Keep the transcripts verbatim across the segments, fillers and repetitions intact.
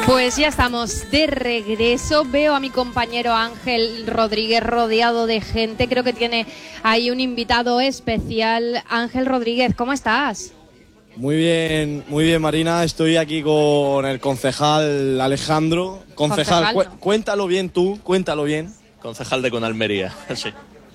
Pues ya estamos de regreso. Veo a mi compañero Ángel Rodríguez rodeado de gente. Creo que tiene ahí un invitado especial. Ángel Rodríguez, ¿cómo estás? Muy bien, muy bien, Marina. Estoy aquí con el concejal Alejandro. Concejal, Concejal, cu- cuéntalo bien tú, cuéntalo bien. Concejal de Conalmería, sí.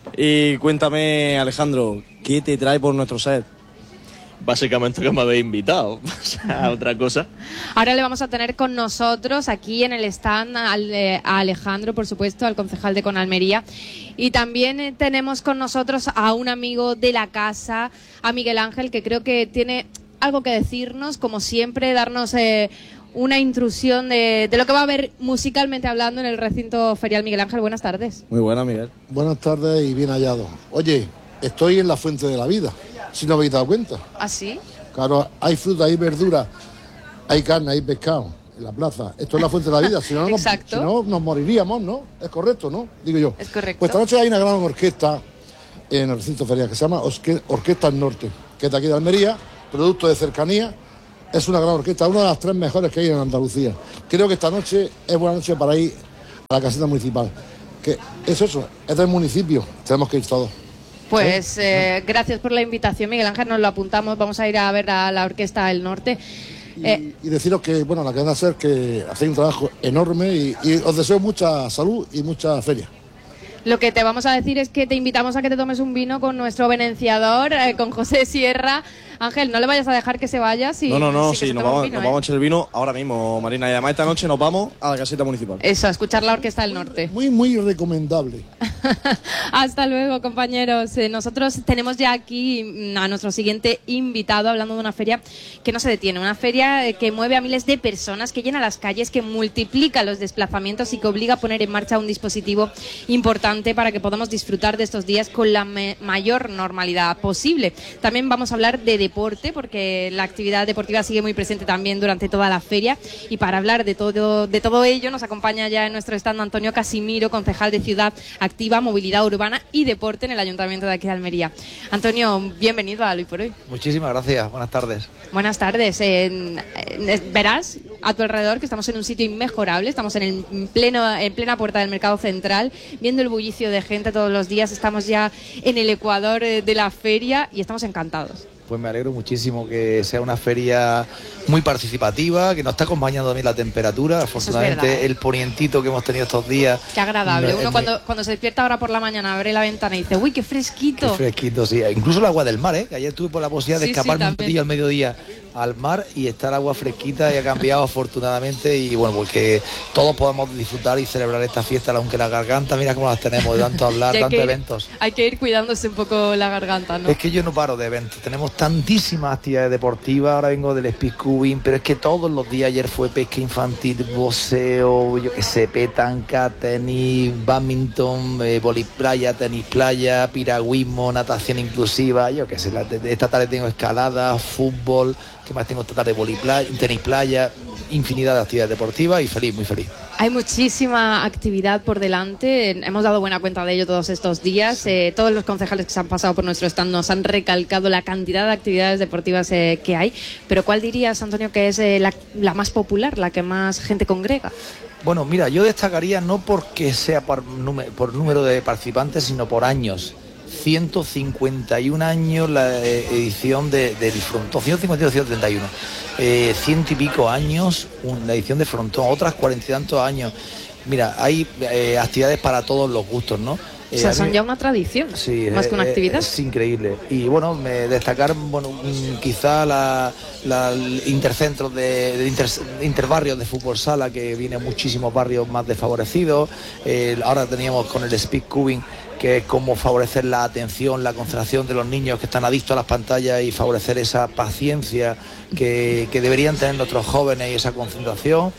Y cuéntame, Alejandro, ¿qué te trae por nuestro set? Básicamente que me habéis invitado, o sea, otra cosa. Ahora le vamos a tener con nosotros aquí en el stand al, eh, a Alejandro, por supuesto, al concejal de Conalmería. Y también eh, tenemos con nosotros a un amigo de la casa, a Miguel Ángel, que creo que tiene algo que decirnos, como siempre, darnos eh, una intrusión de, de lo que va a haber musicalmente hablando en el recinto ferial. Miguel Ángel, buenas tardes. Muy buena, Miguel. Buenas tardes y bien hallado. Oye, estoy en la fuente de la vida, si no habéis dado cuenta. ¿Ah, sí? Claro, hay fruta, hay verdura, hay carne, hay pescado en la plaza. Esto es la fuente de la vida, si no, nos, Exacto. si no nos moriríamos, ¿no? Es correcto, ¿no? Digo yo. Es correcto. Pues esta noche hay una gran orquesta en el recinto ferial que se llama Osque- Orquesta del Norte, que es de aquí de Almería, producto de cercanía. Es una gran orquesta, una de las tres mejores que hay en Andalucía. Creo que esta noche es buena noche para ir a la caseta municipal. Que es eso, es del municipio, tenemos que ir todos. Pues eh, gracias por la invitación, Miguel Ángel, nos lo apuntamos, vamos a ir a ver a la Orquesta del Norte. Y, Eh, y deciros que, bueno, la cadena SER que hacéis un trabajo enorme y, y os deseo mucha salud y mucha feria. Lo que te vamos a decir es que te invitamos a que te tomes un vino con nuestro venenciador, eh, con José Sierra. Ángel, no le vayas a dejar que se vaya. Si, No, no, no, si que sí, se nos tome un vamos, vino, nos ¿eh? vamos a echar el vino ahora mismo, Marina. Y además esta noche nos vamos a la caseta municipal. Eso, a escuchar la Orquesta del Norte. Muy, muy recomendable. Hasta luego, compañeros. Eh, nosotros tenemos ya aquí mm, a nuestro siguiente invitado hablando de una feria que no se detiene, una feria eh, que mueve a miles de personas, que llena las calles, que multiplica los desplazamientos y que obliga a poner en marcha un dispositivo importante para que podamos disfrutar de estos días con la me- mayor normalidad posible. También vamos a hablar de deporte, porque la actividad deportiva sigue muy presente también durante toda la feria, y para hablar de todo, de todo ello nos acompaña ya en nuestro stand Antonio Casimiro, concejal de Ciudad Activa, Movilidad Urbana y Deporte en el Ayuntamiento de aquí de Almería. Antonio, bienvenido a Hoy por Hoy. Muchísimas gracias, buenas tardes. Buenas tardes. En- en- verás a tu alrededor que estamos en un sitio inmejorable, estamos en, el, en pleno, en plena puerta del Mercado Central, viendo el bullicio de gente todos los días, estamos ya en el ecuador eh, de la feria y estamos encantados. Pues me alegro muchísimo que sea una feria muy participativa, que nos está acompañando también la temperatura. Afortunadamente verdad, ¿eh? el ponientito que hemos tenido estos días. Qué agradable. No, Uno es cuando, cuando se despierta ahora por la mañana, abre la ventana y dice, uy, qué fresquito. Qué fresquito, sí. Incluso el agua del mar, ¿eh? Que ayer tuve por la posibilidad de Sí, sí, escaparme un también. poquillo al mediodía al mar y está el agua fresquita y ha cambiado afortunadamente, y bueno, pues que todos podamos disfrutar y celebrar esta fiesta, aunque la garganta, mira cómo las tenemos de tanto hablar, Y hay tantos que ir- eventos. Hay que ir cuidándose un poco la garganta, ¿no? Es que yo no paro de eventos, tenemos tantísimas actividades deportivas, ahora vengo del speedcubing, pero es que todos los días, ayer fue pesca infantil, boxeo, yo qué sé, petanca, tenis, badminton, eh, voliplaya, tenis playa, piragüismo, natación inclusiva, yo qué sé, la- de- de esta tarde tengo escalada, fútbol, ¿qué más tengo esta tarde? Voliplaya, tenis playa, infinidad de actividades deportivas y feliz, muy feliz. Hay muchísima actividad por delante, hemos dado buena cuenta de ello todos estos días. Eh, todos los concejales que se han pasado por nuestro stand nos han recalcado la cantidad de actividades deportivas eh, que hay. Pero ¿cuál dirías, Antonio, que es eh, la, la más popular, la que más gente congrega? Bueno, mira, yo destacaría no porque sea por, número, por número de participantes, sino por años. ciento cincuenta y un años la eh, edición de, del Frontón, ciento cincuenta y uno, ciento treinta y uno, eh, ciento y pico años un- la edición de Frontón, otras cuarenta y tantos años. Mira, hay eh, actividades para todos los gustos, ¿no? O Eh, sea, a son mí- ya una tradición, Sí, más eh, que una eh, actividad. Es increíble. Y bueno, me destacar, bueno, mm, quizá la, la el intercentros de, de inter- interbarrios de fútbol sala, que vienen muchísimos barrios más desfavorecidos. Eh, ahora teníamos con el speed cubing, que es cómo favorecer la atención, la concentración de los niños que están adictos a las pantallas y favorecer esa paciencia que, que deberían tener nuestros jóvenes y esa concentración.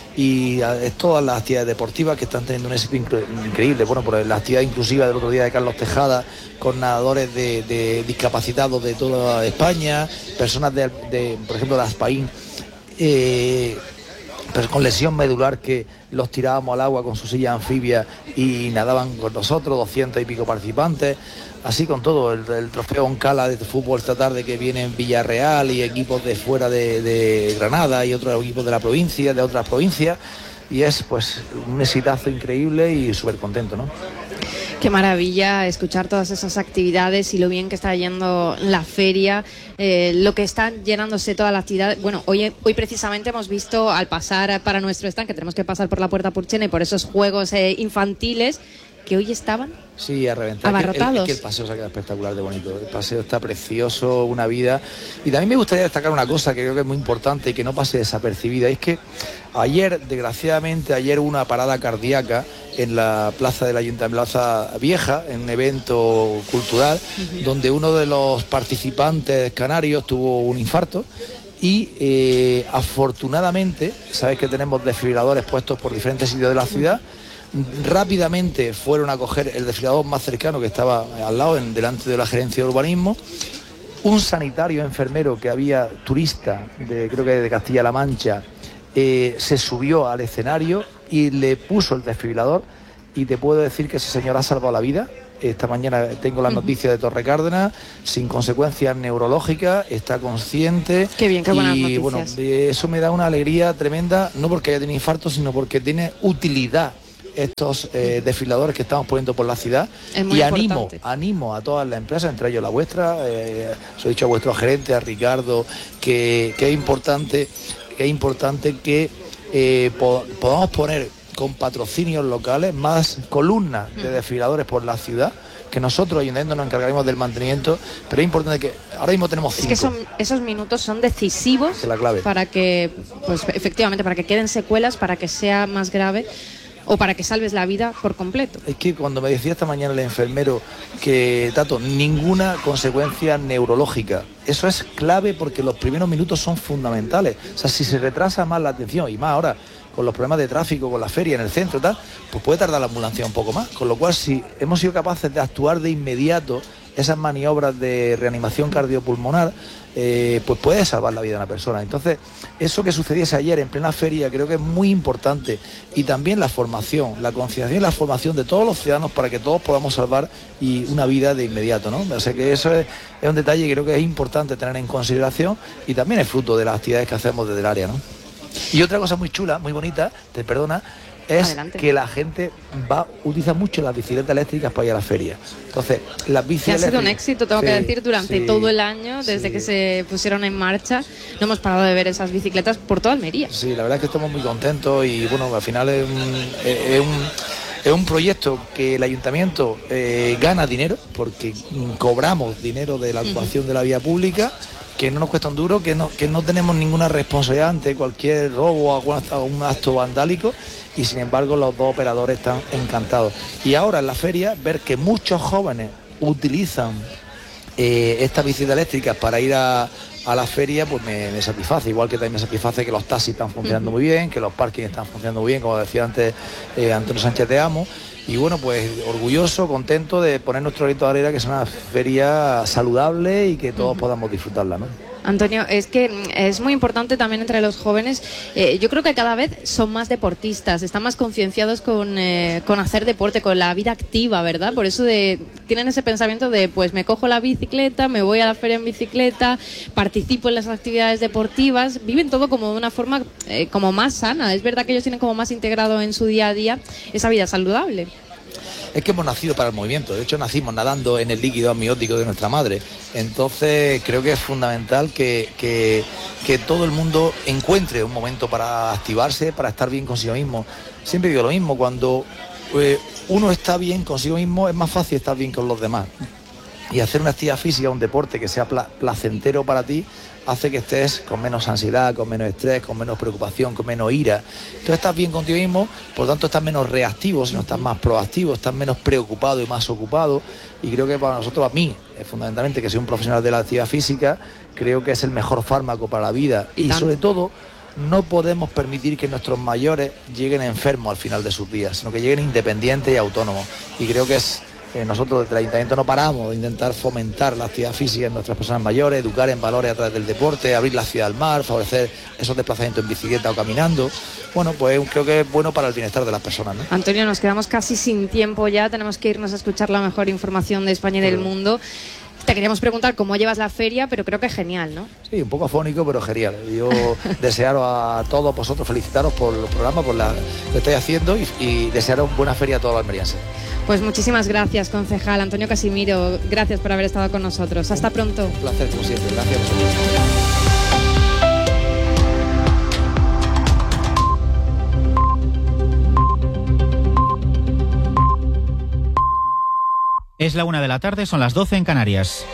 Y eh, todas las actividades deportivas que están teniendo un éxito incre- increíble. Bueno, por la actividad inclusiva del otro día de Carlos Tejada, con nadadores de, de discapacitados de toda España, personas de, de, por ejemplo, de Aspaín, eh, pero con lesión medular, que los tirábamos al agua con su silla anfibia y nadaban con nosotros, doscientos y pico participantes. Así con todo, el, el trofeo Oncala de fútbol esta tarde, que vienen Villarreal y equipos de fuera de, de Granada y otros equipos de la provincia, de otras provincias, y es pues un exitazo increíble y súper contento, ¿no? Qué maravilla escuchar todas esas actividades y lo bien que está yendo la feria, eh, lo que están llenándose toda la actividad. Bueno, hoy, hoy precisamente hemos visto, al pasar para nuestro stand, que tenemos que pasar por la Puerta Purchena y por esos juegos eh, infantiles, que hoy estaban sí, a reventar. abarrotados. Es que, el, es que el paseo se ha quedado espectacular de bonito. El paseo está precioso, una vida. Y también me gustaría destacar una cosa que creo que es muy importante y que no pase desapercibida. Y es que ayer, desgraciadamente, ayer hubo una parada cardíaca en la plaza del Ayuntamiento, Plaza Vieja, en un evento cultural, uh-huh. donde uno de los participantes canarios tuvo un infarto. Y eh, afortunadamente, sabéis que tenemos desfibriladores puestos por diferentes sitios de la ciudad. Rápidamente fueron a coger el desfibrilador más cercano, que estaba al lado, en, delante de la gerencia de urbanismo. Un sanitario enfermero que había turista, de, creo que de Castilla-La Mancha, eh, se subió al escenario y le puso el desfibrilador, y te puedo decir que ese señor ha salvado la vida. Esta mañana tengo las noticias de Torre Cárdenas, sin consecuencias neurológicas, está consciente. Qué bien, qué buenas noticias. Y bueno, eso me da una alegría tremenda, no porque haya tenido infarto, sino porque tiene utilidad estos eh, desfiladores que estamos poniendo por la ciudad. Y animo, animo a todas las empresas, entre ellos la vuestra, eh, os he dicho a vuestro gerente, a Ricardo, que, que es importante, que es importante que eh, po podamos poner con patrocinios locales más columnas de desfiladores por la ciudad, que nosotros ayuntamiento nos encargaremos del mantenimiento, pero es importante que ahora mismo tenemos cinco. Es que son, esos minutos son decisivos, es la clave, para que, pues efectivamente, para que queden secuelas, para que sea más grave, o para que salves la vida por completo. Es que cuando me decía esta mañana el enfermero que, Tato, ninguna consecuencia neurológica, eso es clave, porque los primeros minutos son fundamentales. O sea, si se retrasa más la atención, y más ahora con los problemas de tráfico, con la feria en el centro y tal, pues puede tardar la ambulancia un poco más. Con lo cual, si hemos sido capaces de actuar de inmediato esas maniobras de reanimación cardiopulmonar, eh, pues puede salvar la vida de una persona. Entonces, eso que sucediese ayer en plena feria creo que es muy importante, y también la formación, la concienciación y la formación de todos los ciudadanos para que todos podamos salvar y una vida de inmediato, ¿no? O sea que eso es, es un detalle que creo que es importante tener en consideración, y también es fruto de las actividades que hacemos desde el área, ¿no? Y otra cosa muy chula, muy bonita, te perdona, es Adelante. que la gente va utiliza mucho las bicicletas eléctricas para ir a la feria. Entonces, las bicicletas... Ha sido un éxito, tengo sí, que decir, durante sí, todo el año, desde sí. que se pusieron en marcha. No hemos parado de ver esas bicicletas por toda Almería. Sí, la verdad es que estamos muy contentos, y bueno, al final es un... Es un Es un proyecto que el ayuntamiento eh, gana dinero, porque cobramos dinero de la ocupación uh-huh. de la vía pública, que no nos cuesta un duro, que no, que no tenemos ninguna responsabilidad ante cualquier robo o un acto vandálico, y sin embargo los dos operadores están encantados. Y ahora en la feria, ver que muchos jóvenes utilizan eh, estas bicicletas eléctricas para ir a, a la feria, pues me, me satisface, igual que también me satisface que los taxis están funcionando uh-huh. muy bien, que los parkings están funcionando muy bien, como decía antes eh, Antonio Sánchez Te Amo. Y bueno, pues orgulloso, contento de poner nuestro grito de arena, que es una feria saludable y que todos uh-huh. podamos disfrutarla, ¿no? Antonio, es que es muy importante también entre los jóvenes. Eh, yo creo que cada vez son más deportistas, están más concienciados con, eh, con hacer deporte, con la vida activa, ¿verdad? Por eso de, tienen ese pensamiento de, pues me cojo la bicicleta, me voy a la feria en bicicleta, participo en las actividades deportivas, viven todo como de una forma eh, como más sana. Es verdad que ellos tienen como más integrado en su día a día esa vida saludable. Es que hemos nacido para el movimiento, de hecho nacimos nadando en el líquido amniótico de nuestra madre. Entonces creo que es fundamental que, que, que todo el mundo encuentre un momento para activarse, para estar bien consigo mismo. Siempre digo lo mismo, cuando eh, uno está bien consigo mismo es más fácil estar bien con los demás. Y hacer una actividad física, un deporte que sea pla placentero para ti, hace que estés con menos ansiedad, con menos estrés, con menos preocupación, con menos ira. Entonces estás bien contigo mismo, por lo tanto estás menos reactivo, sino estás más proactivo, estás menos preocupado y más ocupado. Y creo que para nosotros, a mí, fundamentalmente, que soy un profesional de la actividad física, creo que es el mejor fármaco para la vida. Y, y sobre todo, no podemos permitir que nuestros mayores lleguen enfermos al final de sus días, sino que lleguen independientes y autónomos. Y creo que es Eh, nosotros desde el Ayuntamiento no paramos de intentar fomentar la actividad física en nuestras personas mayores, educar en valores a través del deporte, abrir la ciudad al mar, favorecer esos desplazamientos en bicicleta o caminando. Bueno, pues creo que es bueno para el bienestar de las personas, ¿no? Antonio, nos quedamos casi sin tiempo ya, tenemos que irnos a escuchar la mejor información de España y del mundo. Te queríamos preguntar cómo llevas la feria, pero creo que genial, ¿no? Sí, un poco afónico, pero genial. Yo desearos a todos vosotros, felicitaros por los programas, por la que estáis haciendo y, y desearos buena feria a todos los almerienses. Pues muchísimas gracias, concejal Antonio Casimiro. Gracias por haber estado con nosotros. Hasta pronto. Un placer, como siempre. Gracias a vosotros. Es la una de la tarde, son las doce en Canarias.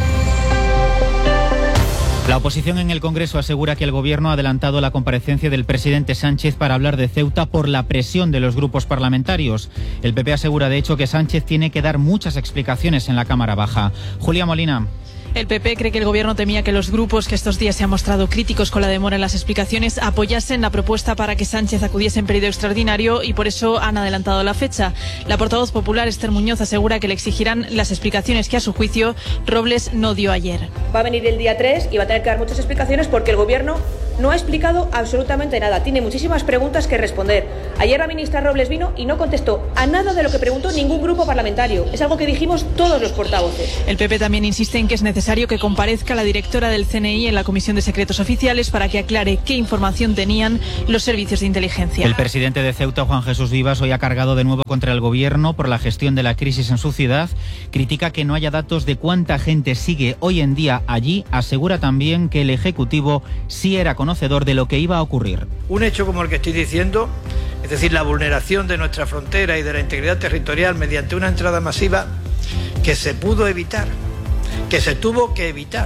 La oposición en el Congreso asegura que el Gobierno ha adelantado la comparecencia del presidente Sánchez para hablar de Ceuta por la presión de los grupos parlamentarios. El P P asegura, de hecho, que Sánchez tiene que dar muchas explicaciones en la Cámara Baja. Julia Molina. El P P cree que el Gobierno temía que los grupos que estos días se han mostrado críticos con la demora en las explicaciones apoyasen la propuesta para que Sánchez acudiese en periodo extraordinario y por eso han adelantado la fecha. La portavoz popular, Esther Muñoz, asegura que le exigirán las explicaciones que, a su juicio, Robles no dio ayer. Va a venir el día tres y va a tener que dar muchas explicaciones porque el Gobierno no ha explicado absolutamente nada. Tiene muchísimas preguntas que responder. Ayer la ministra Robles vino y no contestó a nada de lo que preguntó ningún grupo parlamentario. Es algo que dijimos todos los portavoces. El P P también insiste en que es necesario que comparezca la directora del C N I en la Comisión de Secretos Oficiales para que aclare qué información tenían los servicios de inteligencia. El presidente de Ceuta, Juan Jesús Vivas, hoy ha cargado de nuevo contra el Gobierno por la gestión de la crisis en su ciudad. Critica que no haya datos de cuánta gente sigue hoy en día allí. Asegura también que el Ejecutivo sí era conocedor de lo que iba a ocurrir. Un hecho como el que estoy diciendo, es decir, la vulneración de nuestra frontera y de la integridad territorial mediante una entrada masiva que se pudo evitar, que se tuvo que evitar,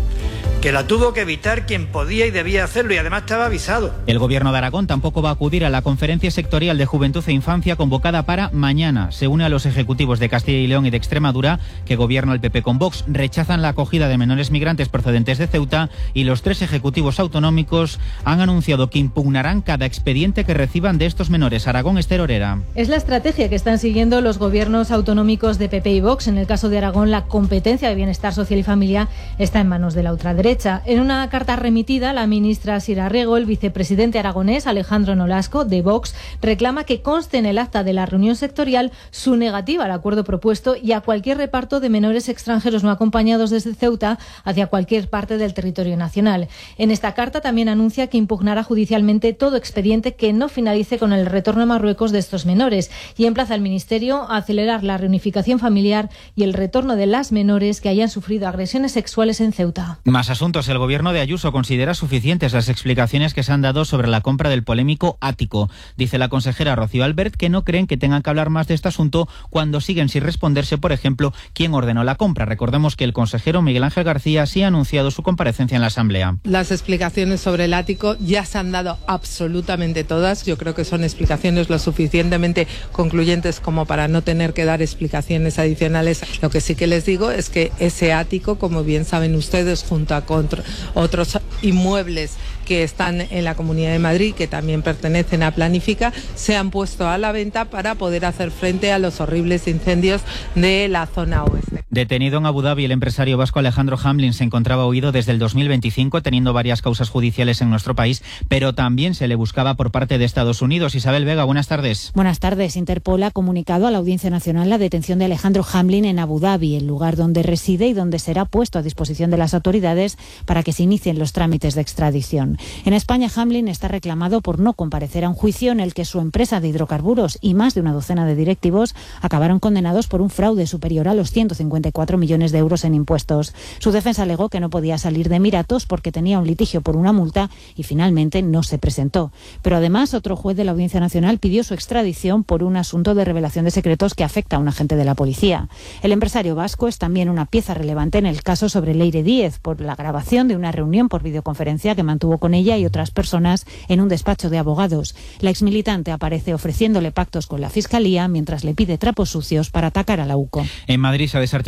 que la tuvo que evitar quien podía y debía hacerlo y además estaba avisado. El Gobierno de Aragón tampoco va a acudir a la Conferencia Sectorial de Juventud e Infancia convocada para mañana. Se une a los ejecutivos de Castilla y León y de Extremadura, que gobierna el P P con Vox. Rechazan la acogida de menores migrantes procedentes de Ceuta y los tres ejecutivos autonómicos han anunciado que impugnarán cada expediente que reciban de estos menores. Aragón, Esther Orera. Es la estrategia que están siguiendo los gobiernos autonómicos de P P y Vox. En el caso de Aragón, la competencia de bienestar social y familia está en manos de la ultraderecha. En una carta remitida, la ministra Sira Rego, el vicepresidente aragonés Alejandro Nolasco, de Vox, reclama que conste en el acta de la reunión sectorial su negativa al acuerdo propuesto y a cualquier reparto de menores extranjeros no acompañados desde Ceuta hacia cualquier parte del territorio nacional. En esta carta también anuncia que impugnará judicialmente todo expediente que no finalice con el retorno a Marruecos de estos menores y emplaza al Ministerio a acelerar la reunificación familiar y el retorno de las menores que hayan sufrido agresiones sexuales en Ceuta. Más asuntos. El Gobierno de Ayuso considera suficientes las explicaciones que se han dado sobre la compra del polémico ático. Dice la consejera Rocío Albert que no creen que tengan que hablar más de este asunto cuando siguen sin responderse, por ejemplo, quién ordenó la compra. Recordemos que el consejero Miguel Ángel García sí ha anunciado su comparecencia en la Asamblea. Las explicaciones sobre el ático ya se han dado absolutamente todas. Yo creo que son explicaciones lo suficientemente concluyentes como para no tener que dar explicaciones adicionales. Lo que sí que les digo es que ese ático, como bien saben ustedes, junto a otros inmuebles que están en la Comunidad de Madrid, que también pertenecen a Planifica, se han puesto a la venta para poder hacer frente a los horribles incendios de la zona oeste. Detenido en Abu Dhabi, el empresario vasco Alejandro Hamlin se encontraba huido desde el dos mil veinticinco, teniendo varias causas judiciales en nuestro país, pero también se le buscaba por parte de Estados Unidos. Isabel Vega, buenas tardes. Buenas tardes. Interpol ha comunicado a la Audiencia Nacional la detención de Alejandro Hamlin en Abu Dhabi, el lugar donde reside y donde será puesto a disposición de las autoridades para que se inicien los trámites de extradición. En España, Hamlin está reclamado por no comparecer a un juicio en el que su empresa de hidrocarburos y más de una docena de directivos acabaron condenados por un fraude superior a los ciento cincuenta y cuatro millones de euros en impuestos. Su defensa alegó que no podía salir de Emiratos porque tenía un litigio por una multa y finalmente no se presentó. Pero además, otro juez de la Audiencia Nacional pidió su extradición por un asunto de revelación de secretos que afecta a un agente de la policía. El empresario vasco es también una pieza relevante en el caso sobre Leire Díez por la grabación de una reunión por videoconferencia que mantuvo con ella y otras personas en un despacho de abogados. La exmilitante aparece ofreciéndole pactos con la Fiscalía mientras le pide trapos sucios para atacar a la U C O. En Madrid se ha desarticulado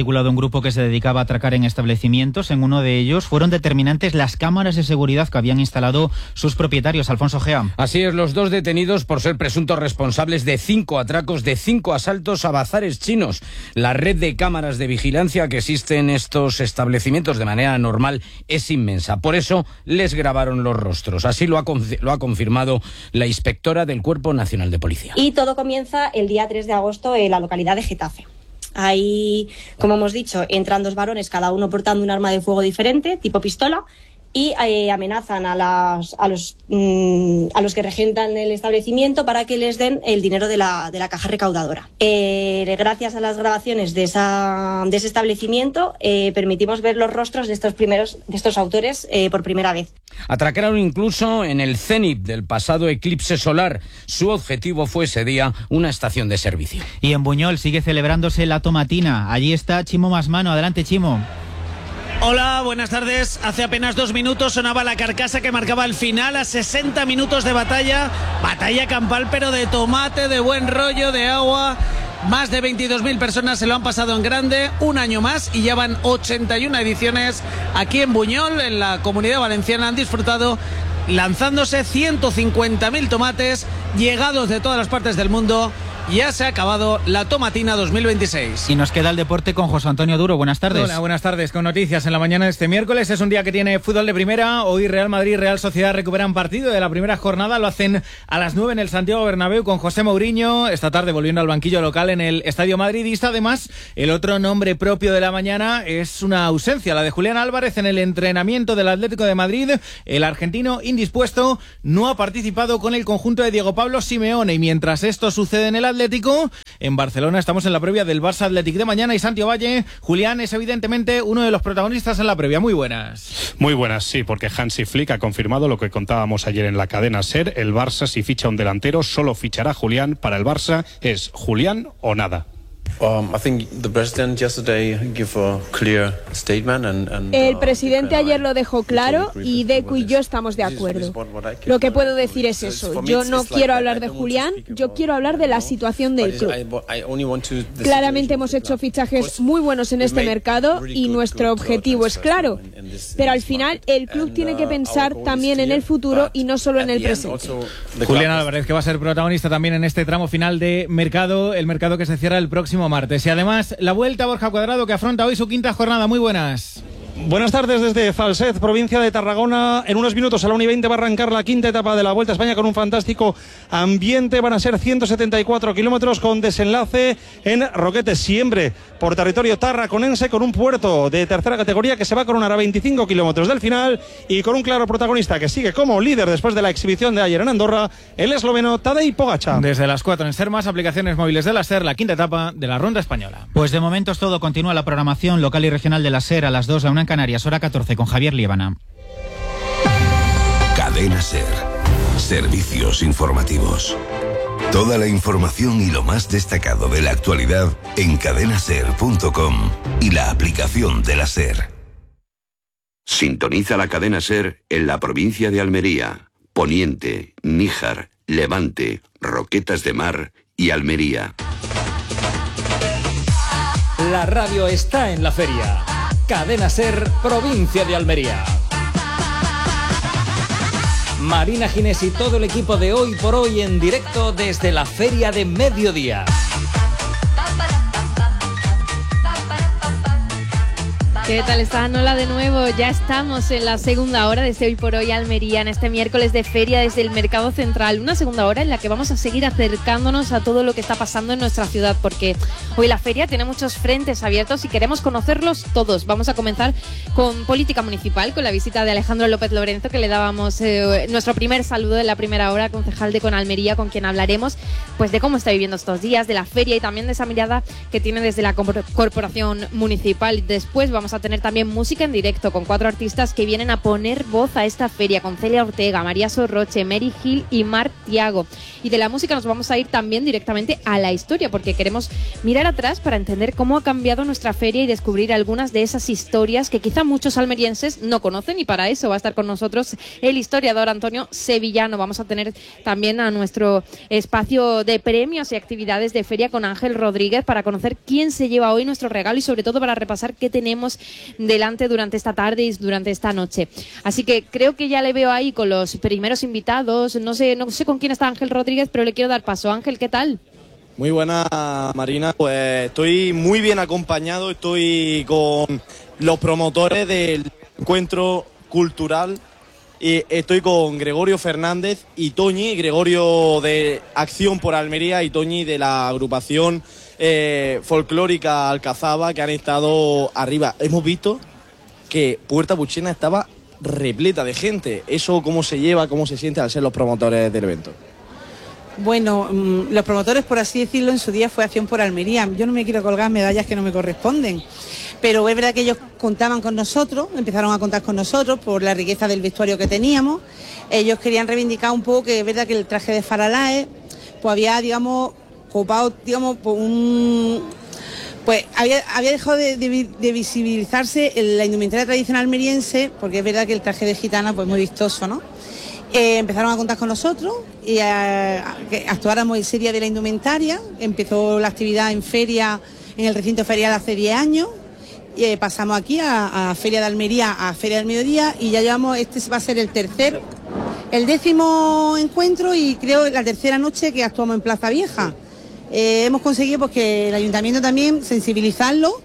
desarticulado un grupo que se dedicaba a atracar en establecimientos. En uno de ellos fueron determinantes las cámaras de seguridad que habían instalado sus propietarios. Alfonso Gea. Así es, los dos detenidos por ser presuntos responsables de cinco atracos, de cinco asaltos a bazares chinos. La red de cámaras de vigilancia que existe en estos establecimientos de manera normal es inmensa. Por eso les grabaron los rostros. Así lo ha, lo ha confirmado la inspectora del Cuerpo Nacional de Policía. Y todo comienza el día tres de agosto en la localidad de Getafe. Ahí, como hemos dicho, entran dos varones, cada uno portando un arma de fuego diferente, tipo pistola, y eh, amenazan a, las, a, los, mmm, a los que regentan el establecimiento para que les den el dinero de la, de la caja recaudadora. Eh, gracias a las grabaciones de, esa, de ese establecimiento, eh, permitimos ver los rostros de estos, primeros, de estos autores eh, por primera vez. Atracaron incluso en el cenit del pasado eclipse solar. Su objetivo fue ese día una estación de servicio. Y en Buñol sigue celebrándose la tomatina. Allí está Chimo Masmano. Adelante, Chimo. Hola, buenas tardes. Hace apenas dos minutos sonaba la carcasa que marcaba el final a sesenta minutos de batalla. Batalla campal, pero de tomate, de buen rollo, de agua. Más de veintidós mil personas se lo han pasado en grande, un año más, y ya van ochenta y una ediciones aquí en Buñol, en la Comunidad Valenciana. Han disfrutado lanzándose ciento cincuenta mil tomates llegados de todas las partes del mundo. Ya se ha acabado la tomatina dos mil veintiséis. Y nos queda el deporte con José Antonio Duro. Buenas tardes. Hola, buenas tardes. Con noticias en la mañana de este miércoles. Es un día que tiene fútbol de primera. Hoy Real Madrid y Real Sociedad recuperan partido de la primera jornada. Lo hacen a las nueve en el Santiago Bernabéu con José Mourinho. Esta tarde volviendo al banquillo local en el Estadio Madridista. Además, el otro nombre propio de la mañana es una ausencia, la de Julián Álvarez en el entrenamiento del Atlético de Madrid. El argentino indispuesto no ha participado con el conjunto de Diego Pablo Simeone. Y mientras esto sucede en el Atlético, en Barcelona estamos en la previa del Barça Athletic de mañana y Santi Ovalle, Julián, es evidentemente uno de los protagonistas en la previa. Muy buenas. Muy buenas, sí, porque Hansi Flick ha confirmado lo que contábamos ayer en la cadena SER. El Barça, si ficha un delantero, solo fichará Julián. Para el Barça es Julián o nada. El presidente ayer lo dejó claro y Deco y yo estamos de acuerdo. Lo que puedo decir es eso. Yo no quiero hablar de Julián, yo quiero hablar de la situación del club. Claramente hemos hecho fichajes muy buenos en este mercado y nuestro objetivo es claro. Pero al final el club tiene que pensar también en el futuro y no solo en el presente. Julián Álvarez, que va a ser protagonista también en este tramo final de mercado, el mercado que se cierra el próximo martes. Y además, la Vuelta a Borja Cuadrado, que afronta hoy su quinta jornada. Muy buenas. Buenas tardes desde Falset, provincia de Tarragona. En unos minutos a la una y veinte va a arrancar la quinta etapa de la Vuelta a España con un fantástico ambiente. Van a ser ciento setenta y cuatro kilómetros con desenlace en Roquetes, siempre por territorio tarraconense, con un puerto de tercera categoría que se va a coronar a veinticinco kilómetros del final y con un claro protagonista que sigue como líder después de la exhibición de ayer en Andorra, el esloveno Tadej Pogačar. Desde las cuatro en SER Más, aplicaciones móviles de la SER, la quinta etapa de la Ronda Española. Pues de momento es todo. Continúa la programación local y regional de la SER a las dos, a una en Canarias, hora catorce, con Javier Líbana. Cadena SER. Servicios informativos. Toda la información y lo más destacado de la actualidad en cadena ser punto com y la aplicación de la SER. Sintoniza la cadena SER en la provincia de Almería, Poniente, Níjar, Levante, Roquetas de Mar y Almería. La radio está en la feria. Cadena SER, provincia de Almería. Marina Ginés y todo el equipo de Hoy por Hoy en directo desde la Feria de Mediodía. ¿Qué tal están? Hola de nuevo, ya estamos en la segunda hora de este Hoy por Hoy Almería, en este miércoles de feria desde el Mercado Central, una segunda hora en la que vamos a seguir acercándonos a todo lo que está pasando en nuestra ciudad, porque hoy la feria tiene muchos frentes abiertos y queremos conocerlos todos. Vamos a comenzar con política municipal, con la visita de Alejandro López Lorenzo, que le dábamos eh, nuestro primer saludo en la primera hora, concejal de Con Almería, con quien hablaremos pues de cómo está viviendo estos días, de la feria y también de esa mirada que tiene desde la corporación municipal. Después vamos vamos a tener también música en directo con cuatro artistas que vienen a poner voz a esta feria, con Celia Ortega, María Sorroche, Mary Gil y Mar Tiago. Y de la música nos vamos a ir también directamente a la historia, porque queremos mirar atrás para entender cómo ha cambiado nuestra feria y descubrir algunas de esas historias que quizá muchos almerienses no conocen, y para eso va a estar con nosotros el historiador Antonio Sevillano. Vamos a tener también a nuestro espacio de premios y actividades de feria con Ángel Rodríguez para conocer quién se lleva hoy nuestro regalo y sobre todo para repasar qué tenemos delante durante esta tarde y durante esta noche. Así que creo que ya le veo ahí con los primeros invitados. No sé, no sé con quién está Ángel Rodríguez, pero le quiero dar paso. Ángel, ¿qué tal? Muy buena, Marina. Pues estoy muy bien acompañado, estoy con los promotores del encuentro cultural y estoy con Gregorio Fernández y Toñi, Gregorio de Acción por Almería y Toñi de la agrupación eh, folclórica Alcazaba, que han estado arriba. Hemos visto que Puerta Puchena estaba repleta de gente. ¿Eso cómo se lleva, cómo se siente al ser los promotores del evento? Bueno, los promotores, por así decirlo, en su día fue Acción por Almería. Yo no me quiero colgar medallas que no me corresponden, pero es verdad que ellos contaban con nosotros, empezaron a contar con nosotros por la riqueza del vestuario que teníamos. Ellos querían reivindicar un poco que es verdad que el traje de Faralaes pues había, digamos, copado, digamos, por un... pues había, había dejado de, de, de visibilizarse la indumentaria tradicional almeriense, porque es verdad que el traje de gitana pues muy vistoso, ¿no? Eh, empezaron a contar con nosotros y a, a que actuáramos en Feria de la Indumentaria. Empezó la actividad en feria, en el recinto ferial hace diez años. Y, eh, pasamos aquí a, a Feria de Almería, a Feria del Mediodía, y ya llevamos, este va a ser el tercer, el décimo encuentro y creo la tercera noche que actuamos en Plaza Vieja. Eh, hemos conseguido pues, que el ayuntamiento también sensibilizarlo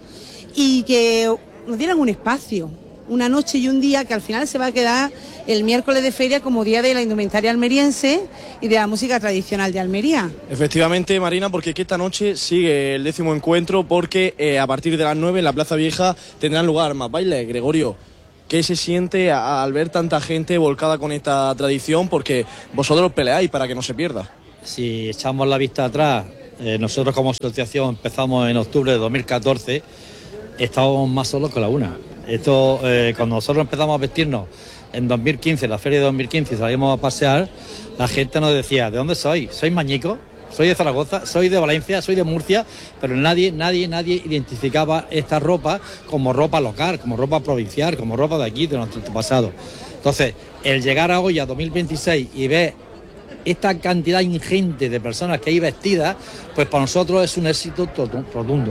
y que nos dieran un espacio, una noche y un día que al final se va a quedar el miércoles de feria como día de la indumentaria almeriense y de la música tradicional de Almería. Efectivamente, Marina, porque que esta noche sigue el décimo encuentro, porque eh, a partir de las nueve en la Plaza Vieja tendrán lugar más bailes. Gregorio, ¿qué se siente a, al ver tanta gente volcada con esta tradición? Porque vosotros peleáis para que no se pierda. Si echamos la vista atrás, eh, nosotros como asociación empezamos en octubre de dos mil catorce, estábamos más solos que la una. Esto, eh, cuando nosotros empezamos a vestirnos en dos mil quince, la feria de dos mil quince, salimos a pasear, la gente nos decía, ¿de dónde soy? ¿Soy mañico? ¿Soy de Zaragoza? ¿Soy de Valencia? ¿Soy de Murcia? Pero nadie, nadie, nadie identificaba esta ropa como ropa local, como ropa provincial, como ropa de aquí, de nuestro pasado. Entonces, el llegar a hoy, a dos mil veintiséis, y ver esta cantidad ingente de personas que hay vestidas, pues para nosotros es un éxito rotundo.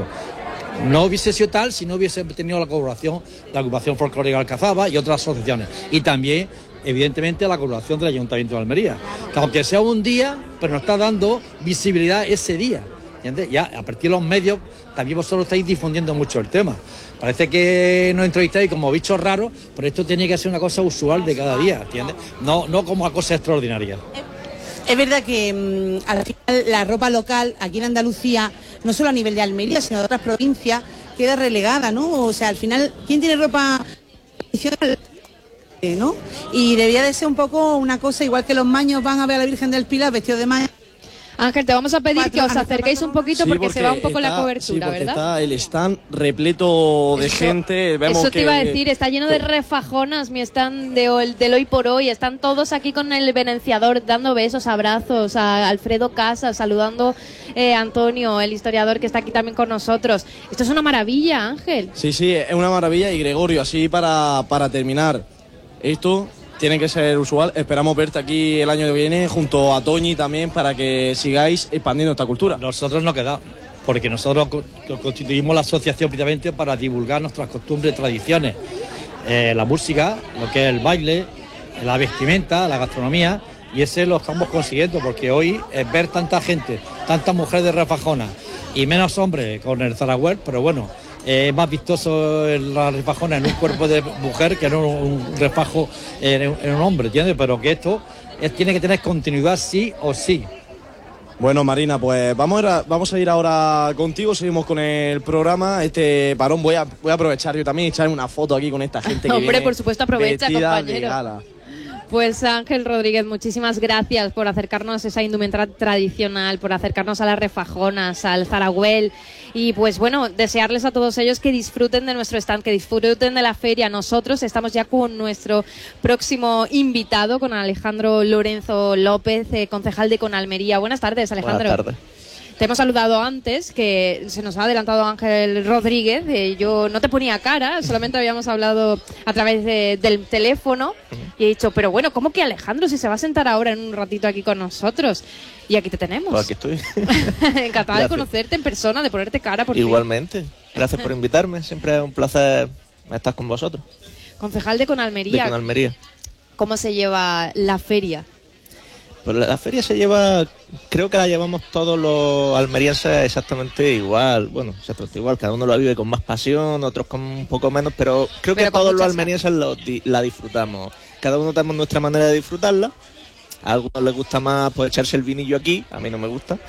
No hubiese sido tal si no hubiese tenido la colaboración de la agrupación folclórica Alcazaba y otras asociaciones. Y también, evidentemente, la colaboración del Ayuntamiento de Almería. Que aunque sea un día, pero nos está dando visibilidad ese día. ¿Entiendes? Ya a partir de los medios, también vosotros estáis difundiendo mucho el tema. Parece que nos entrevistáis como bichos raros, pero esto tiene que ser una cosa usual de cada día, ¿entiendes? No, no como una cosa extraordinaria. Es verdad que mmm, al final la ropa local aquí en Andalucía, no solo a nivel de Almería, sino de otras provincias, queda relegada, ¿no? O sea, al final, ¿quién tiene ropa tradicional? ¿No? Y debía de ser un poco una cosa, igual que los maños van a ver a la Virgen del Pilar vestidos de maño. Ángel, te vamos a pedir que os acerquéis un poquito sí, porque, porque se va un poco está, la cobertura, sí, ¿verdad? Está el stand repleto de eso, gente. Vemos eso te que, iba a decir, está lleno de refajonas mi stand de hoy, del hoy por hoy. Están todos aquí con el venenciador dando besos, abrazos a Alfredo Casas, saludando eh, a Antonio, el historiador que está aquí también con nosotros. Esto es una maravilla, Ángel. Sí, sí, es una maravilla. Y Gregorio, así para, para terminar, esto tiene que ser usual. Esperamos verte aquí el año que viene junto a Toñi también para que sigáis expandiendo esta cultura. Nosotros no quedamos, porque nosotros constituimos la asociación precisamente para divulgar nuestras costumbres y tradiciones. Eh, la música, lo que es el baile, la vestimenta, la gastronomía, y ese lo estamos consiguiendo porque hoy es ver tanta gente, tantas mujeres de refajona y menos hombres con el zaragüel, pero bueno, es eh, más vistoso la refajona en un cuerpo de mujer que en un, un refajo en, en un hombre, ¿entiendes? Pero que esto es, tiene que tener continuidad sí o sí. Bueno, Marina, pues vamos a, ir a, vamos a ir ahora contigo, seguimos con el programa. Este parón voy a, voy a aprovechar yo también y echarme una foto aquí con esta gente que Hombre, viene por supuesto, aprovecha, compañero. Pues Ángel Rodríguez, muchísimas gracias por acercarnos a esa indumentaria tradicional, por acercarnos a las refajonas, al Zaragüel y pues bueno, desearles a todos ellos que disfruten de nuestro stand, que disfruten de la feria. Nosotros estamos ya con nuestro próximo invitado, con Alejandro Lorenzo López, eh, concejal de Conalmería. Buenas tardes, Alejandro. Buenas tardes. Te hemos saludado antes, que se nos ha adelantado Ángel Rodríguez. Eh, yo no te ponía cara, solamente habíamos hablado a través de, del teléfono. Y he dicho, pero bueno, ¿cómo que Alejandro si se va a sentar ahora en un ratito aquí con nosotros? Y aquí te tenemos. Pues aquí estoy. Encantada de conocerte en persona, de ponerte cara. Por Igualmente. Fin. Gracias por invitarme. Siempre es un placer estar con vosotros. Concejal de Conalmería. De Conalmería. ¿Cómo se lleva la feria? Pues la feria se lleva, creo que la llevamos todos los almerienses exactamente igual. Bueno, exactamente igual, cada uno lo vive con más pasión, otros con un poco menos, pero creo pero que todos los almerienses lo, la disfrutamos. Cada uno tenemos nuestra manera de disfrutarla. A algunos les gusta más pues echarse el vinillo aquí, a mí no me gusta.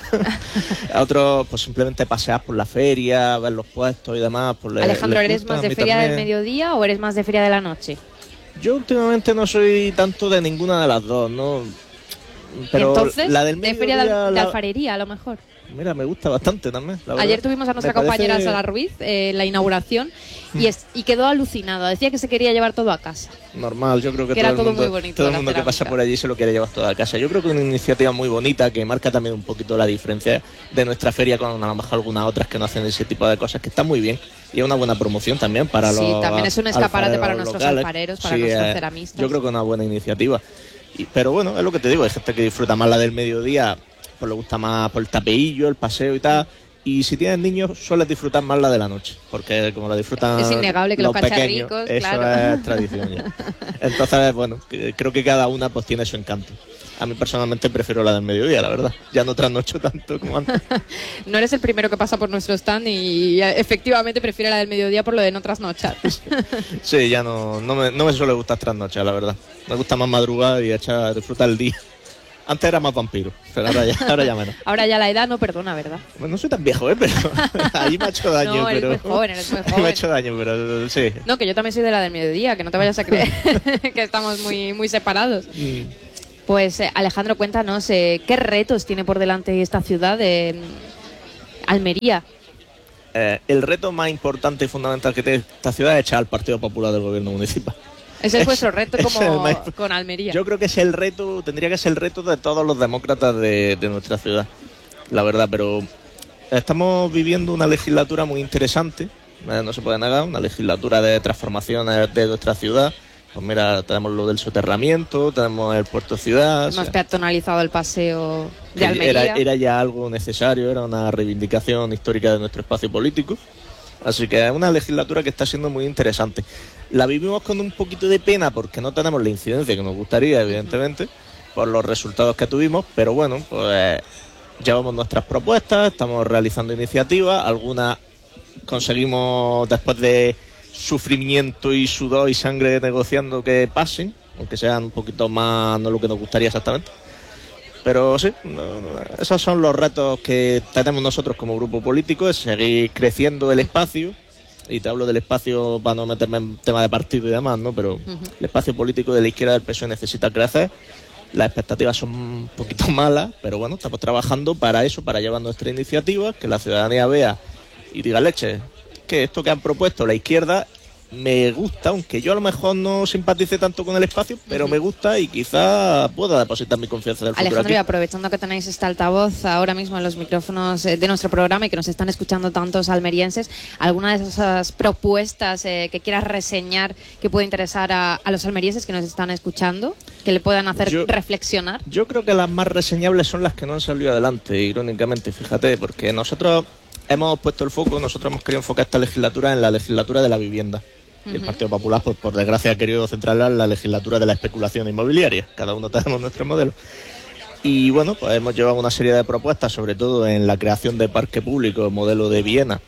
A otros pues simplemente pasear por la feria, ver los puestos y demás. Pues, Alejandro, les ¿eres gusta, más de feria también. del mediodía o eres más de feria de la noche? Yo últimamente no soy tanto de ninguna de las dos, ¿no? Pero entonces, la del de feria de, la... de alfarería a lo mejor. Mira, me gusta bastante también. La Ayer tuvimos a nuestra me compañera parece... Sara Ruiz en eh, la inauguración y, es, y quedó alucinada. Decía que se quería llevar todo a casa. Normal, yo creo que, que todo era todo el mundo, muy bonito, todo el mundo que pasa por allí se lo quiere llevar todo a casa. Yo creo que es una iniciativa muy bonita que marca también un poquito la diferencia de nuestra feria con a lo mejor algunas otras que no hacen ese tipo de cosas, que está muy bien y es una buena promoción también para sí, los Sí, también es un escaparate para nuestros locales. alfareros, para sí, nuestros eh, ceramistas. Yo creo que es una buena iniciativa. Y, pero bueno, es lo que te digo, hay gente que disfruta más la del mediodía, pues le gusta más por el tapeillo, el paseo y tal. Y si tienes niños, sueles disfrutar más la de la noche, porque como la disfrutan es innegable que los, los cacharricos, pequeños, eso claro. es tradición ya. Entonces, bueno, creo que cada una pues tiene su encanto. A mí personalmente prefiero la del mediodía, la verdad. Ya no trasnocho tanto como antes. No eres el primero que pasa por nuestro stand y efectivamente prefiero la del mediodía por lo de no trasnochar. Sí, ya no, no, me, no me suele gustar trasnochar, la verdad. Me gusta más madrugar y echar, disfrutar el día. Antes era más vampiro, pero ahora ya, ahora ya menos. Ahora ya la edad no perdona, ¿verdad? Bueno, no soy tan viejo, ¿eh? Pero ahí me ha hecho daño. No, eres pero... muy joven, eres muy joven. Me ha hecho daño, pero sí. No, que yo también soy de la del mediodía, que no te vayas a creer que estamos muy, muy separados. Mm. Pues eh, Alejandro, cuéntanos, eh, ¿qué retos tiene por delante esta ciudad de Almería? Eh, el reto más importante y fundamental que tiene esta ciudad es echar al Partido Popular del gobierno municipal. Ese es vuestro reto como más... con Almería. Yo creo que es el reto, tendría que ser el reto de todos los demócratas de, de nuestra ciudad, la verdad, pero estamos viviendo una legislatura muy interesante, eh, no se puede negar, una legislatura de transformaciones de nuestra ciudad. Pues mira, tenemos lo del soterramiento, tenemos el puerto ciudad. Hemos o sea, peatonalizado el paseo de Almería. Era, era ya algo necesario, era una reivindicación histórica de nuestro espacio político. Así que es una legislatura que está siendo muy interesante. La vivimos con un poquito de pena porque no tenemos la incidencia que nos gustaría, evidentemente, por los resultados que tuvimos, pero bueno, pues llevamos nuestras propuestas, estamos realizando iniciativas, algunas conseguimos después de sufrimiento y sudor y sangre negociando que pasen, aunque sean un poquito más no lo que nos gustaría exactamente. Pero sí, no, no, esos son los retos que tenemos nosotros como grupo político, es seguir creciendo el espacio, y te hablo del espacio para no meterme en tema de partido y demás, ¿no? Pero uh-huh. El espacio político de la izquierda del P S O E necesita crecer, las expectativas son un poquito malas, pero bueno, estamos trabajando para eso, para llevar nuestra iniciativa, que la ciudadanía vea y diga, leche, que esto que han propuesto la izquierda me gusta, aunque yo a lo mejor no simpatice tanto con el espacio, pero uh-huh. me gusta y quizá pueda depositar mi confianza del futuro Alejandro, aquí. Y aprovechando que tenéis este altavoz ahora mismo en los micrófonos de nuestro programa y que nos están escuchando tantos almerienses, ¿alguna de esas propuestas eh, que quieras reseñar que puede interesar a, a los almerienses que nos están escuchando, que le puedan hacer yo, reflexionar? Yo creo que las más reseñables son las que no han salido adelante, irónicamente, fíjate, porque nosotros hemos puesto el foco, nosotros hemos querido enfocar esta legislatura en la legislatura de la vivienda. Y el Partido Popular, pues, por desgracia, ha querido centrarla en la legislatura de la especulación inmobiliaria. Cada uno tenemos nuestro modelo. Y bueno, pues hemos llevado una serie de propuestas, sobre todo en la creación de parque público, modelo de Viena,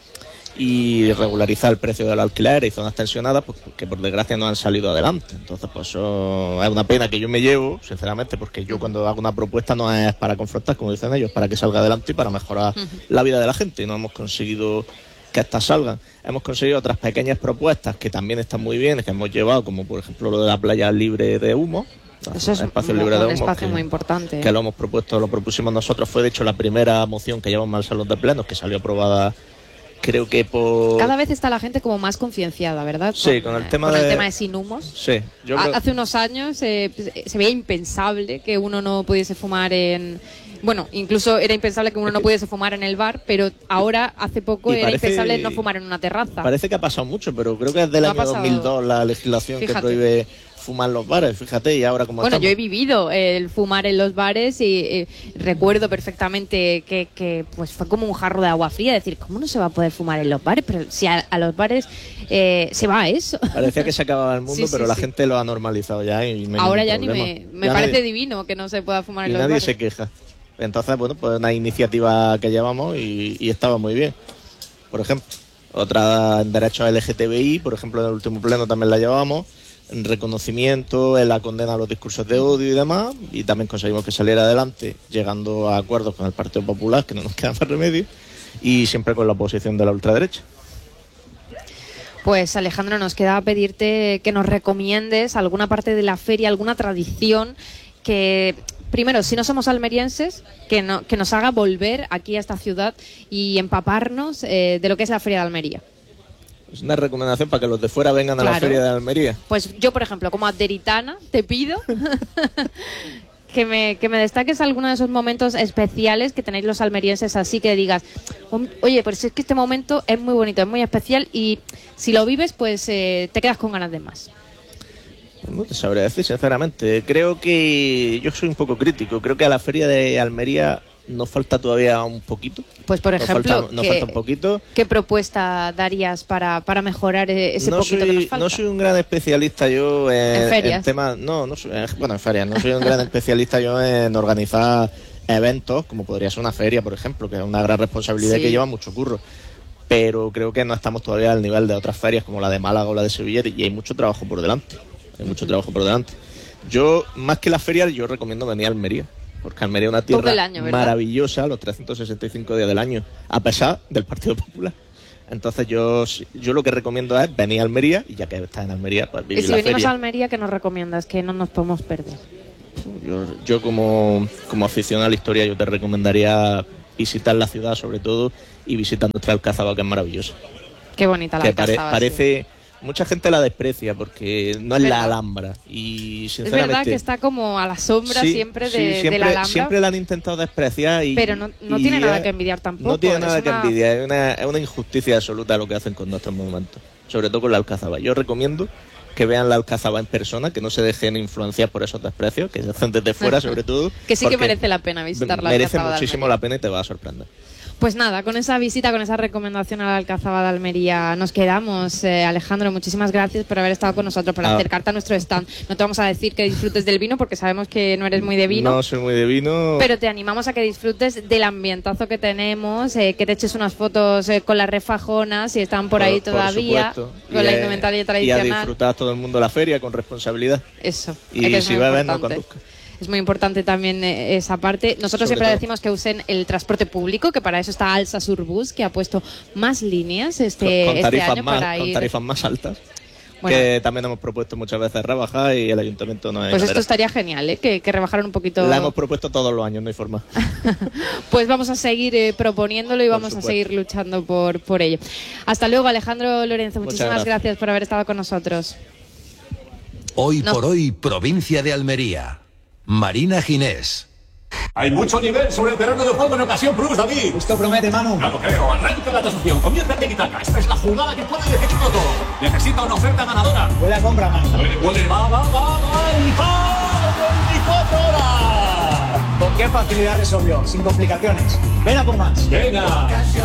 y regularizar el precio del alquiler y zonas tensionadas, pues que por desgracia no han salido adelante. Entonces, pues eso es una pena que yo me llevo, sinceramente, porque yo cuando hago una propuesta no es para confrontar, como dicen ellos, para que salga adelante y para mejorar uh-huh. la vida de la gente. Y no hemos conseguido que estas salgan. Hemos conseguido otras pequeñas propuestas que también están muy bien, que hemos llevado, como por ejemplo lo de la playa libre de humo, Eso es espacio un, libre de un humos, espacio que, muy importante. que lo hemos propuesto, lo propusimos nosotros. Fue de hecho la primera moción que llevamos al Salón de Plenos, que salió aprobada, creo que por... Cada vez está la gente como más concienciada, ¿verdad? Sí, con el tema con de... el tema de sin humos. Sí. Yo Ha- creo... Hace unos años eh, se veía impensable que uno no pudiese fumar en... Bueno, incluso era impensable que uno no pudiese fumar en el bar, pero ahora, hace poco, Y era parece- impensable no fumar en una terraza. Parece que ha pasado mucho, pero creo que es del No ha año pasado. dos mil dos la legislación Fíjate. que prohíbe fumar en los bares, fíjate, y ahora como Bueno, estamos. yo he vivido el fumar en los bares y eh, recuerdo perfectamente que, que pues fue como un jarro de agua fría, decir, ¿cómo no se va a poder fumar en los bares? Pero si a, a los bares eh, se va a eso. Parecía que se acababa el mundo, Sí, sí, pero la sí. gente lo ha normalizado ya y no hay Ahora ningún ya ni problema. me, me Ya parece nadie- divino que no se pueda fumar en y los nadie bares. se queja. Entonces, bueno, pues una iniciativa que llevamos y, y estaba muy bien. Por ejemplo, otra en derechos L G T B I, por ejemplo, en el último pleno también la llevábamos, en reconocimiento, en la condena a los discursos de odio y demás, y también conseguimos que saliera adelante, llegando a acuerdos con el Partido Popular, que no nos queda más remedio, y siempre con la oposición de la ultraderecha. Pues Alejandro, nos queda pedirte que nos recomiendes alguna parte de la feria, alguna tradición que, primero, si no somos almerienses, que, no, que nos haga volver aquí a esta ciudad y empaparnos eh, de lo que es la Feria de Almería. Es una recomendación para que los de fuera vengan a la Claro. Feria de Almería. Pues yo, por ejemplo, como aderitana, te pido que me, que me destaques alguno de esos momentos especiales que tenéis los almerienses, así que digas, oye, pues es que este momento es muy bonito, es muy especial y si lo vives, pues eh, te quedas con ganas de más. No te sabré decir, sinceramente. Creo que yo soy un poco crítico. Creo que a la Feria de Almería nos falta todavía un poquito. Pues, por Nos ejemplo, falta- nos ¿qué, falta un poquito. ¿qué propuesta darías para, para mejorar e- ese no poquito soy, que nos falta? No soy un gran especialista yo en, ¿En ferias? en temas... No, no soy, eh, bueno, en ferias. No soy un gran especialista yo en organizar eventos, como podría ser una feria, por ejemplo, que es una gran responsabilidad Sí. que lleva mucho curro. Pero creo que no estamos todavía al nivel de otras ferias como la de Málaga o la de Sevilla y hay mucho trabajo por delante. Hay mucho trabajo por delante. Yo, más que la feria, yo recomiendo venir a Almería. Porque Almería es una Todo tierra el año, ¿verdad? maravillosa los trescientos sesenta y cinco días del año, a pesar del Partido Popular. Entonces yo, yo lo que recomiendo es venir a Almería y ya que estás en Almería, pues Y vivir si la venimos feria. a Almería, ¿qué nos recomiendas? Que no nos podemos perder. Yo, yo como, como aficionado a la historia, yo te recomendaría visitar la ciudad sobre todo y visitar nuestra Alcázaba, que es maravillosa. Qué bonita la que pare- Alcázaba, sí. parece... Mucha gente la desprecia porque no es la ¿Verdad? Alhambra y Es sinceramente... verdad que está como a la sombra Sí, siempre sí, de, de siempre, la Alhambra, siempre la han intentado despreciar y... pero no, no y tiene nada es- que envidiar tampoco. No tiene es nada que una- envidiar, es una, es una injusticia absoluta lo que hacen con nuestros monumentos, sobre todo con la Alcázaba. Yo recomiendo que vean la Alcázaba en persona, que no se dejen influenciar por esos desprecios, que se hacen desde fuera sobre todo. Que sí que porque merece la pena visitar la merece Alcázaba de muchísimo Almería. la pena y te va a sorprender. Pues nada, con esa visita, con esa recomendación a la Alcázaba de Almería nos quedamos. Eh, Alejandro, muchísimas gracias por haber estado con nosotros, por Ah. acercarte a nuestro stand. No te vamos a decir que disfrutes del vino porque sabemos que no eres muy de vino. No soy muy de vino. Pero te animamos a que disfrutes del ambientazo que tenemos, eh, que te eches unas fotos eh, con las refajonas, si están por, ahí todavía, supuesto. con Y, la eh, indumentaria Y a tradicional. disfrutar todo el mundo la feria con responsabilidad. Eso. Y es que es si muy bebes, no importante. conduzcas. Es muy importante también eh, esa parte. Nosotros Sobre siempre todo. decimos que usen el transporte público, que para eso está Alsa Surbus, que ha puesto más líneas este, con este tarifas, año más, para con ir. tarifas más altas. Bueno. Que también hemos propuesto muchas veces rebajar y el ayuntamiento no es Pues esto cadera. estaría genial, ¿eh? que, que rebajaran un poquito. La hemos propuesto todos los años, no hay forma. Pues vamos a seguir eh, proponiéndolo y Por vamos a supuesto. seguir luchando por, por ello. Hasta luego, Alejandro Lorenzo. Muchas Muchísimas gracias. gracias por haber estado con nosotros. Hoy No. por hoy, provincia de Almería. Marina Ginés. Hay mucho nivel sobre el terreno de juego en ocasión Plus, David. Esto promete, Manu. Claro, creo. Arranca la tasación. Comienza el tiki-taka. Esta es la jugada que puede decidirlo todo. Necesita una oferta ganadora. Huele a compra, Manu. Huele, huele. Va, va, va, va. Y va. veinticuatro horas. ¿Con qué facilidad resolvió? Sin complicaciones. Ven a por más. Venga.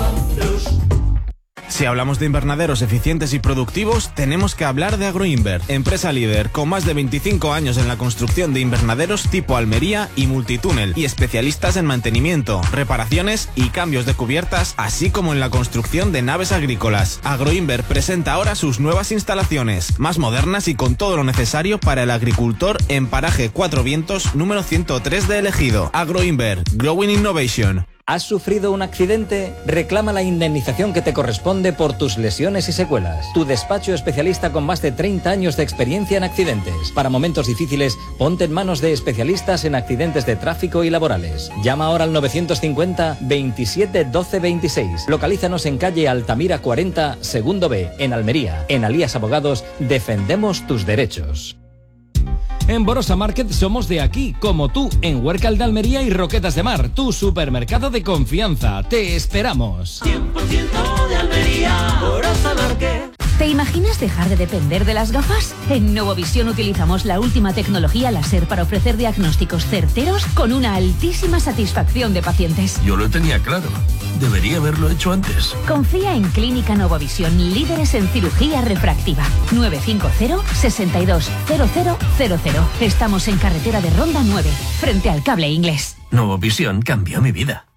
Si hablamos de invernaderos eficientes y productivos, tenemos que hablar de Agroinver, empresa líder con más de veinticinco años en la construcción de invernaderos tipo Almería y multitúnel y especialistas en mantenimiento, reparaciones y cambios de cubiertas, así como en la construcción de naves agrícolas. Agroinver presenta ahora sus nuevas instalaciones, más modernas y con todo lo necesario para el agricultor en paraje Cuatro Vientos número ciento tres de Ejido. Agroinver, Growing Innovation. ¿Has sufrido un accidente? Reclama la indemnización que te corresponde por tus lesiones y secuelas. Tu despacho especialista con más de treinta años de experiencia en accidentes. Para momentos difíciles, ponte en manos de especialistas en accidentes de tráfico y laborales. Llama ahora al novecientos cincuenta veintisiete doce veintiséis. Localízanos en calle Altamira cuarenta, segundo B, en Almería. En Alías Abogados defendemos tus derechos. En Borosa Market somos de aquí, como tú, en Huércal de Almería y Roquetas de Mar, tu supermercado de confianza. Te esperamos. cien por ciento de Almería, Borosa Market. ¿Te imaginas dejar de depender de las gafas? En Novovisión utilizamos la última tecnología láser para ofrecer diagnósticos certeros con una altísima satisfacción de pacientes. Yo lo tenía claro. Debería haberlo hecho antes. Confía en Clínica Novovisión, líderes en cirugía refractiva. nueve cinco cero, seis dos, cero cero cero cero. Estamos en carretera de Ronda nueve, frente al Cable Inglés. Novovisión cambió mi vida.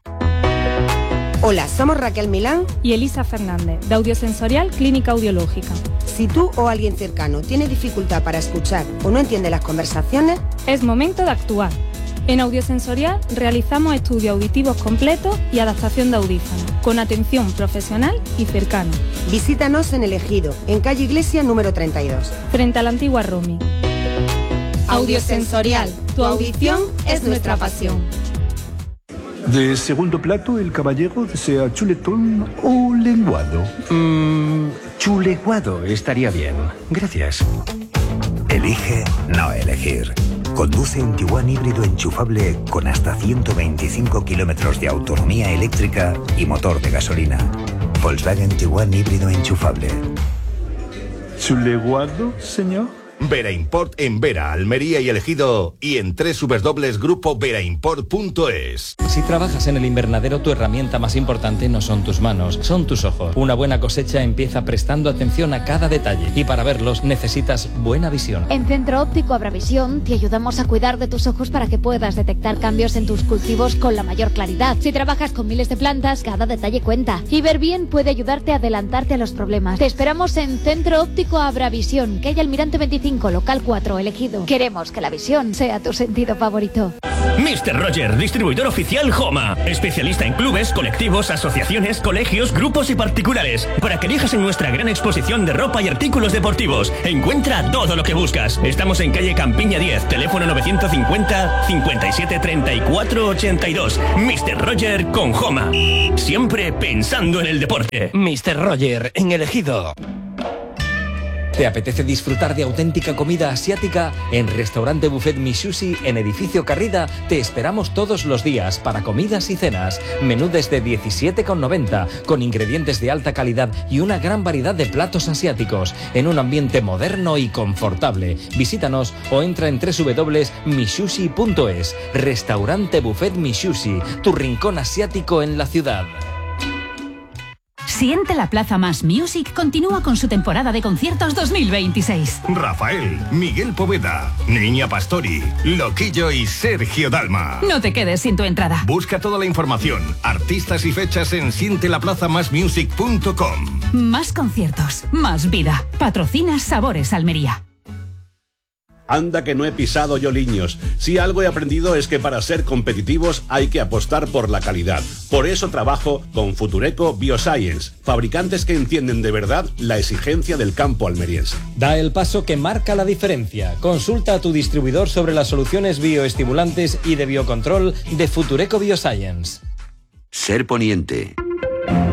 Hola, somos Raquel Milán y Elisa Fernández, de Audiosensorial Clínica Audiológica. Si tú o alguien cercano tiene dificultad para escuchar o no entiende las conversaciones, es momento de actuar. En Audiosensorial realizamos estudios auditivos completos y adaptación de audífonos, con atención profesional y cercana. Visítanos en El Ejido, en calle Iglesia número treinta y dos. Frente a la antigua Romi. Audiosensorial, tu audición es nuestra pasión. De segundo plato, el caballero desea chuletón o lenguado. Mmm, chuleguado estaría bien. Gracias. Elige no elegir. Conduce un Tiguan híbrido enchufable con hasta ciento veinticinco kilómetros de autonomía eléctrica y motor de gasolina. Volkswagen Tiguan híbrido enchufable. ¿Chuleguado, señor? Vera Import en Vera, Almería y El Ejido y en doble u doble u doble u punto grupo vera import punto es. Si trabajas en el invernadero, tu herramienta más importante no son tus manos, son tus ojos. Una buena cosecha empieza prestando atención a cada detalle y para verlos necesitas buena visión. En Centro Óptico Abravisión te ayudamos a cuidar de tus ojos para que puedas detectar cambios en tus cultivos con la mayor claridad. Si trabajas con miles de plantas, cada detalle cuenta. Y ver bien puede ayudarte a adelantarte a los problemas. Te esperamos en Centro Óptico Abravisión, calle Almirante veinticinco. Local cuatro, El Ejido. Queremos que la visión sea tu sentido favorito. mister Roger, distribuidor oficial Homa. Especialista en clubes, colectivos, asociaciones, colegios, grupos y particulares. Para que elijas en nuestra gran exposición de ropa y artículos deportivos. Encuentra todo lo que buscas. Estamos en calle Campiña diez, teléfono novecientos cincuenta, cincuenta y siete, treinta y cuatro, ochenta y dos. mister Roger con Homa. Siempre pensando en el deporte. mister Roger, en El Ejido. ¿Te apetece disfrutar de auténtica comida asiática? En Restaurante Buffet Mishushi, en Edificio Carrida, te esperamos todos los días para comidas y cenas. Menú desde diecisiete con noventa, con ingredientes de alta calidad y una gran variedad de platos asiáticos, en un ambiente moderno y confortable. Visítanos o entra en doble u doble u doble u punto mishushi punto es. Restaurante Buffet Mishushi, tu rincón asiático en la ciudad. Siente la Plaza Más Music continúa con su temporada de conciertos dos mil veintiséis. Rafael, Miguel Poveda, Niña Pastori, Loquillo y Sergio Dalma. No te quedes sin tu entrada. Busca toda la información, artistas y fechas en siente la plaza más music punto com. Más conciertos, más vida. Patrocina Sabores Almería. Anda que no he pisado yo liños. Si algo he aprendido es que para ser competitivos hay que apostar por la calidad. Por eso trabajo con Futureco Bioscience, fabricantes que entienden de verdad la exigencia del campo almeriense. Da el paso que marca la diferencia. Consulta a tu distribuidor sobre las soluciones bioestimulantes y de biocontrol de Futureco Bioscience. Ser Poniente.